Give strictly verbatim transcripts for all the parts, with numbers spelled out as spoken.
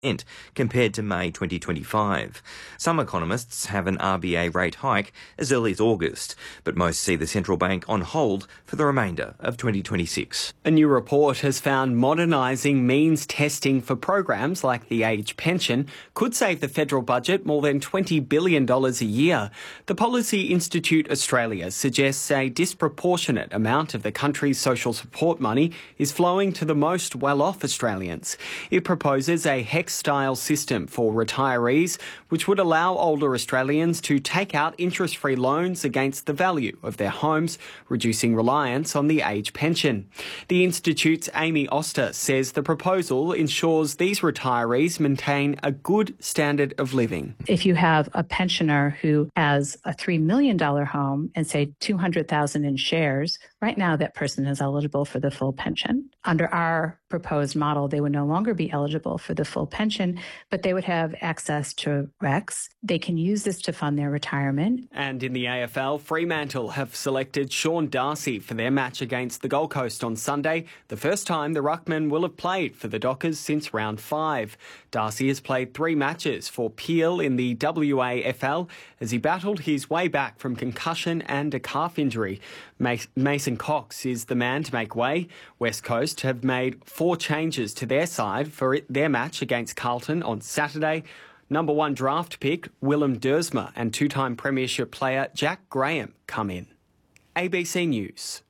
compared to May twenty twenty-five. Some economists have an R B A rate hike as early as August, but most see the central bank on hold for the remainder of twenty twenty-six. A new report has found modernising means testing for programs like the age pension could save the federal budget more than twenty billion dollars a year. The Policy Institute Australia suggests a disproportionate amount of the country's social support money is flowing to the most well-off Australians. It proposes a HEX-style system for retirees, which would allow older Australians to take out interest-free loans against the value of their homes, reducing reliance on the age pension. The Institute's Amy Oster says the proposal ensures these retirees maintain a good standard of living. If you have a pensioner who has a three million dollars home and say two hundred thousand dollars in shares, right now that person is eligible for the full pension. Under our proposed model, they would no longer be eligible for the full pension, but they would have access to REX. They can use this to fund their retirement. And in the A F L, Fremantle have selected Sean Darcy for their match against the Gold Coast on Sunday, the first time the ruckman will have played for the Dockers since round five. Darcy has played three matches for Peel in the W A F L as he battled his way back from concussion and a calf injury. Mason Cox is the man to make way. West Coast have made four changes to their side for their match against Carlton on Saturday. Number one draft pick Willem Dersma and two-time premiership player Jack Graham come in. A B C News.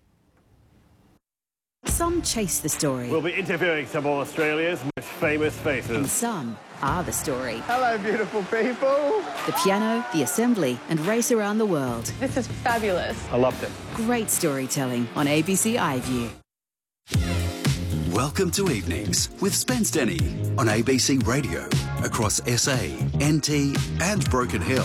Some chase the story. We'll be interviewing some of Australia's most famous faces. And some are the story. Hello, beautiful people. The piano, the assembly, and race around the world. This is fabulous. I loved it. Great storytelling on A B C iView. Welcome to Evenings with Spence Denny on A B C Radio across S A, N T and Broken Hill.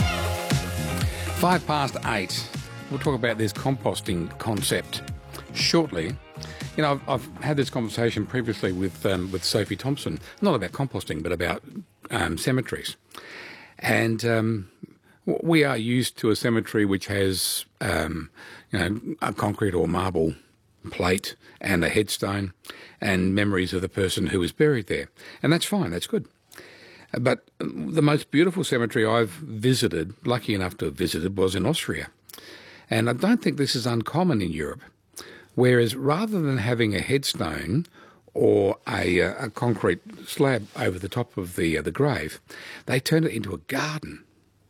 Five past eight. We'll talk about this composting concept shortly. You know, I've, I've had this conversation previously with um, with Sophie Thompson, not about composting, but about um, cemeteries. And um, we are used to a cemetery which has, um, you know, a concrete or marble plate and a headstone and memories of the person who was buried there. And that's fine, that's good. But the most beautiful cemetery I've visited, lucky enough to have visited, was in Austria. And I don't think this is uncommon in Europe. Whereas rather than having a headstone or a, a concrete slab over the top of the uh, the grave, they turn it into a garden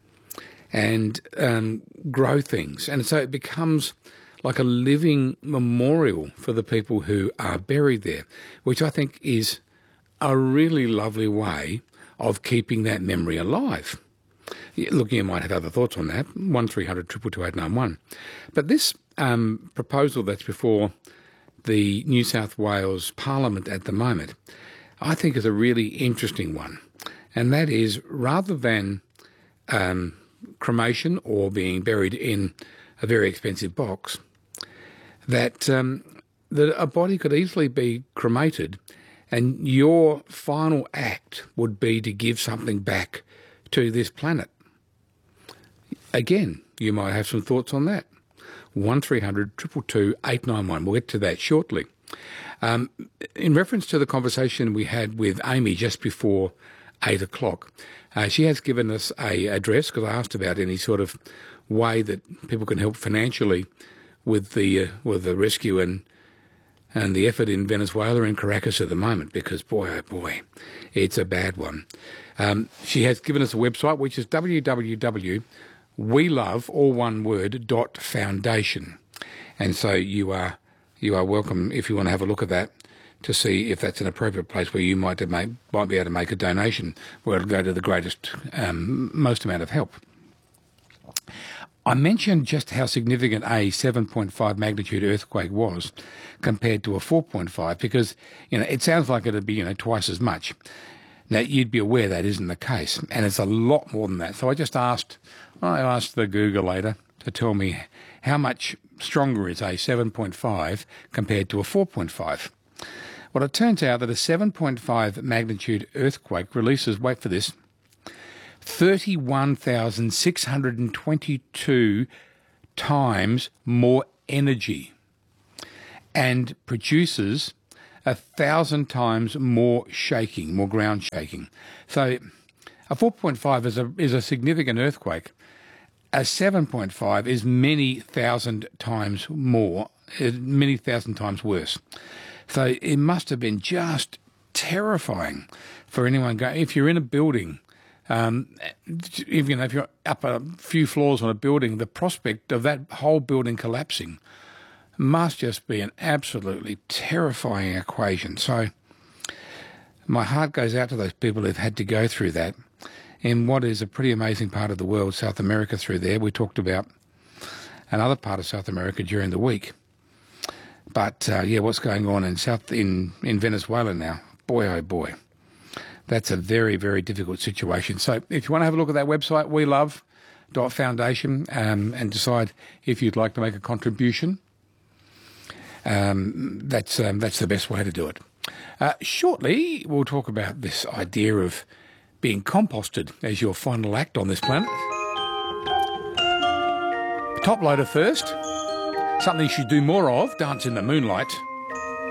and um, grow things. And so it becomes like a living memorial for the people who are buried there, which I think is a really lovely way of keeping that memory alive. Look, you might have other thoughts on that, one three hundred two two two eight nine one. But this um, proposal that's before the New South Wales Parliament at the moment, I think is a really interesting one. And that is, rather than um, cremation or being buried in a very expensive box, that, um, that a body could easily be cremated and your final act would be to give something back to this planet. Again, you might have some thoughts on that. one three hundred two two two eight nine one. We'll get to that shortly. Um, in reference to the conversation we had with Amy just before eight o'clock, uh, she has given us a address because I asked about any sort of way that people can help financially with the uh, with the rescue and and the effort in Venezuela and Caracas at the moment, because boy oh boy, it's a bad one. Um, she has given us a website which is w w w dot we love all one word dot foundation, and so you are you are welcome if you want to have a look at that to see if that's an appropriate place where you might to make, might be able to make a donation where it'll go to the greatest um, most amount of help. I mentioned just how significant a seven point five magnitude earthquake was compared to a four point five because, you know, it sounds like it'd be, you know, twice as much. Now, you'd be aware that isn't the case, and it's a lot more than that. So I just asked, I asked the Googleator to tell me how much stronger is a seven point five compared to a four point five. Well, it turns out that a seven point five magnitude earthquake releases, wait for this, thirty-one thousand six hundred twenty-two times more energy and produces a thousand times more shaking, more ground shaking. So a four point five is a, is a significant earthquake. A seven point five is many thousand times more, many thousand times worse. So it must have been just terrifying for anyone going. If you're in a building, um, if, you know, if you're up a few floors on a building, the prospect of that whole building collapsing must just be an absolutely terrifying equation. So my heart goes out to those people who've had to go through that in what is a pretty amazing part of the world, South America through there. We talked about another part of South America during the week. But, uh, yeah, what's going on in South in, in Venezuela now? Boy, oh boy. That's a very, very difficult situation. So if you want to have a look at that website, we love dot foundation, um, and decide if you'd like to make a contribution, um, that's, um, that's the best way to do it. Uh, shortly, we'll talk about this idea of being composted as your final act on this planet. Top loader first. Something you should do more of, Dance in the Moonlight.